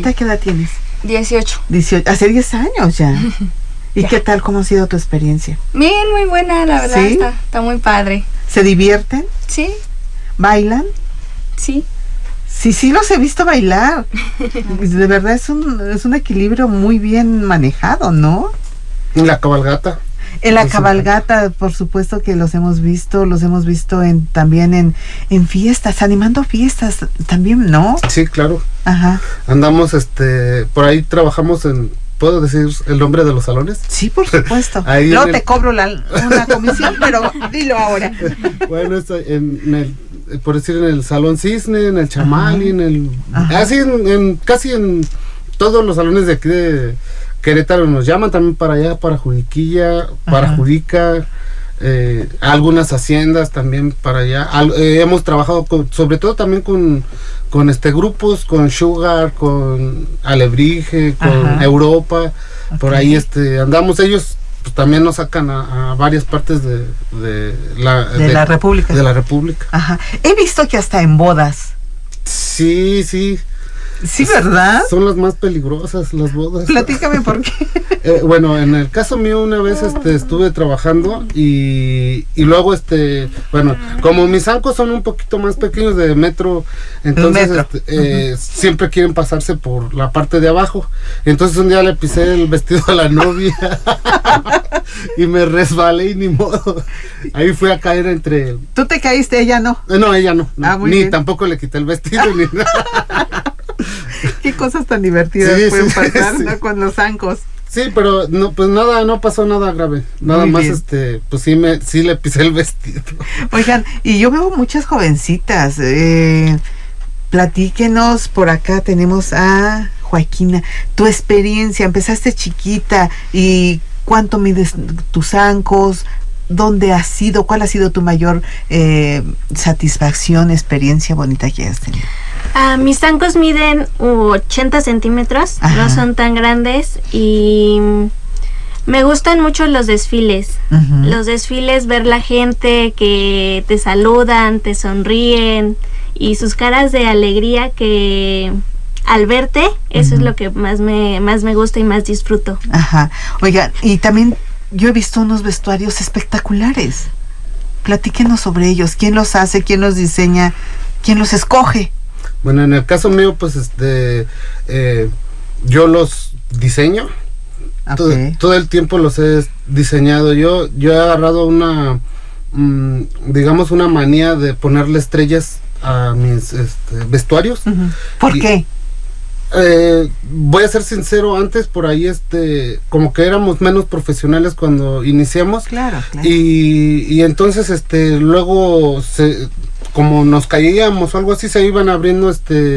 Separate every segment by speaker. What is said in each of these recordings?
Speaker 1: ¿Ahorita qué edad tienes?
Speaker 2: 18.
Speaker 1: 18, hace 10 años ya. ¿Y
Speaker 2: Ya.
Speaker 1: qué tal? ¿Cómo ha sido tu experiencia?
Speaker 2: Bien, muy buena, la verdad.
Speaker 1: ¿Sí?
Speaker 2: Está muy padre.
Speaker 1: ¿Se divierten?
Speaker 2: Sí,
Speaker 1: ¿Bailan?
Speaker 2: sí.
Speaker 1: Sí, los he visto bailar. De verdad es un equilibrio muy bien manejado, ¿no?
Speaker 3: La cabalgata.
Speaker 1: En la
Speaker 3: Sí,
Speaker 1: cabalgata, por supuesto que los hemos visto también en fiestas, animando fiestas también, ¿no?
Speaker 3: Sí, claro.
Speaker 1: Ajá.
Speaker 3: Andamos, por ahí trabajamos ¿puedo decir el nombre de los salones?
Speaker 1: Sí, por supuesto.
Speaker 3: Ahí
Speaker 1: No
Speaker 3: en
Speaker 1: te
Speaker 3: el-
Speaker 1: cobro una comisión, pero dilo ahora.
Speaker 3: Bueno, por decir, en el Salón Cisne, en el Chamali,
Speaker 1: Ajá.
Speaker 3: así casi en todos los salones de aquí de Querétaro nos llaman, también para allá, para Juriquilla, para
Speaker 1: Ajá.
Speaker 3: Jurica, algunas haciendas también para allá. Hemos trabajado sobre todo también con grupos, con Sugar, con Alebrije, con
Speaker 1: Ajá.
Speaker 3: Europa, por
Speaker 1: Ok.
Speaker 3: ahí andamos. Ellos pues también nos sacan a varias partes de
Speaker 1: la República.
Speaker 3: de la República.
Speaker 1: Ajá. He visto que hasta en bodas.
Speaker 3: Sí,
Speaker 1: Sí, ¿verdad?
Speaker 3: son las más peligrosas las bodas.
Speaker 1: Platícame por qué.
Speaker 3: Bueno, en el caso mío una vez estuve trabajando y luego bueno, como mis zancos son un poquito más pequeños de metro, entonces
Speaker 1: metro.
Speaker 3: siempre quieren pasarse por la parte de abajo. Entonces un día le pisé el vestido a la novia y me resbalé y ni modo. Ahí fui a caer entre...
Speaker 1: Tú te caíste, ella no.
Speaker 3: No, ella no.
Speaker 1: Muy
Speaker 3: Ni
Speaker 1: bien.
Speaker 3: tampoco le quité el vestido ni nada.
Speaker 1: Qué cosas tan divertidas
Speaker 3: Sí,
Speaker 1: pueden
Speaker 3: sí,
Speaker 1: pasar,
Speaker 3: sí.
Speaker 1: ¿no? Con los zancos.
Speaker 3: Sí, pero no, pues nada, no pasó nada grave. Nada
Speaker 1: Muy
Speaker 3: más,
Speaker 1: bien.
Speaker 3: pues sí le pisé el vestido.
Speaker 1: Oigan, y yo veo muchas jovencitas. Platíquenos, por acá tenemos a Joaquina. Tu experiencia, empezaste chiquita y ¿cuánto mides tus zancos? ¿Dónde has sido? ¿Cuál ha sido tu mayor satisfacción, experiencia bonita que has tenido?
Speaker 4: Mis zancos miden 80 centímetros,
Speaker 1: Ajá.
Speaker 4: no son tan grandes y me gustan mucho los desfiles.
Speaker 1: Ujú.
Speaker 4: Los desfiles, ver la gente que te saludan, te sonríen y sus caras de alegría que al verte, eso es
Speaker 1: Ujú.
Speaker 4: lo que más me gusta y más disfruto.
Speaker 1: Ajá. Oigan, y también yo he visto unos vestuarios espectaculares. Platíquenos sobre ellos. ¿Quién los hace? ¿Quién los diseña? ¿Quién los escoge?
Speaker 3: Bueno, en el caso mío, pues yo los diseño.
Speaker 1: Ok.
Speaker 3: Todo el tiempo los he diseñado. Yo he agarrado digamos, una manía de ponerle estrellas a mis vestuarios.
Speaker 1: Ujú. ¿Por
Speaker 3: Y-
Speaker 1: qué?
Speaker 3: Voy a ser sincero, antes por ahí como que éramos menos profesionales cuando iniciamos.
Speaker 1: Claro, claro.
Speaker 3: Y entonces luego como nos caíamos o algo así, se iban abriendo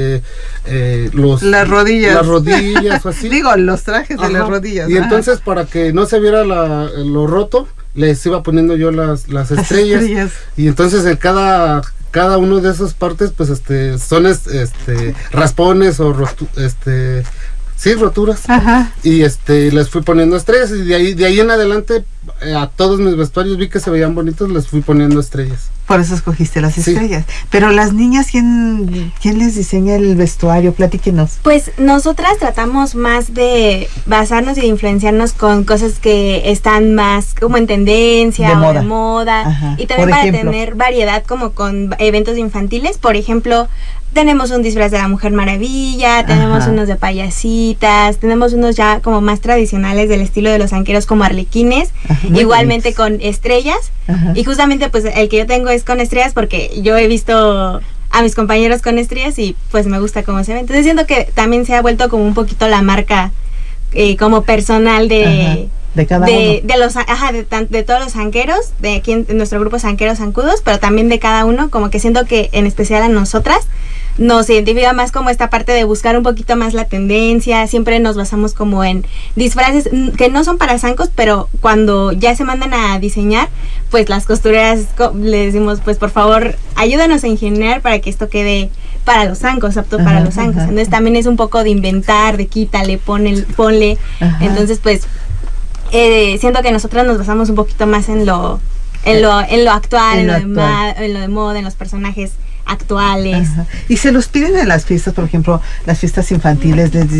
Speaker 1: Las rodillas.
Speaker 3: las rodillas o así.
Speaker 1: Digo, los trajes de
Speaker 3: Ajá.
Speaker 1: las rodillas.
Speaker 3: Y
Speaker 1: ajá.
Speaker 3: entonces, para que no se viera lo roto, les iba poniendo yo las
Speaker 1: Las
Speaker 3: estrellas. Y entonces en cada uno de esas partes, pues son raspones o sí, roturas.
Speaker 1: Ajá.
Speaker 3: Y les fui poniendo estrellas. Y de ahí en adelante, a todos mis vestuarios vi que se veían bonitos, les fui poniendo estrellas.
Speaker 1: Por eso escogiste las
Speaker 3: Sí.
Speaker 1: estrellas. Pero las niñas, ¿quién les diseña el vestuario? Platíquenos.
Speaker 2: Pues nosotras tratamos más de basarnos y de influenciarnos con cosas que están más como en tendencia
Speaker 1: De
Speaker 2: o
Speaker 1: moda.
Speaker 2: de moda.
Speaker 1: Ajá.
Speaker 2: Y también
Speaker 1: Por
Speaker 2: para
Speaker 1: ejemplo.
Speaker 2: tener variedad como con eventos infantiles. Por ejemplo, tenemos un disfraz de la Mujer Maravilla, tenemos
Speaker 1: Ajá.
Speaker 2: unos de payasitas, tenemos unos ya como más tradicionales del estilo de los zanqueros como arlequines,
Speaker 1: Ajá, muy
Speaker 2: igualmente
Speaker 1: bonitos.
Speaker 2: con estrellas.
Speaker 1: Ajá.
Speaker 2: Y justamente pues el que yo tengo es con estrellas porque yo he visto a mis compañeros con estrellas y pues me gusta cómo se ve. Entonces siento que también se ha vuelto como un poquito la marca como personal
Speaker 1: Ajá. De cada uno.
Speaker 2: de los de todos los zanqueros, de aquí en nuestro grupo Zanqueros Zancudos, pero también de cada uno, como que siento que en especial a nosotras nos identifica más como esta parte de buscar un poquito más la tendencia. Siempre nos basamos como en disfraces que no son para zancos, pero cuando ya se mandan a diseñar, pues las costureras le decimos, pues por favor ayúdanos a ingeniar para que esto quede para los zancos, apto para
Speaker 1: Ajá,
Speaker 2: los zancos.
Speaker 1: ajá.
Speaker 2: Entonces también es un poco de inventar, de quítale, ponle.
Speaker 1: Ajá.
Speaker 2: Entonces pues siento que nosotros nos basamos un poquito más en lo actual,
Speaker 1: En
Speaker 2: en
Speaker 1: lo
Speaker 2: lo
Speaker 1: actual.
Speaker 2: en lo de moda, en los personajes actuales.
Speaker 1: Ajá. Y se los piden en las fiestas, por ejemplo, las fiestas infantiles, les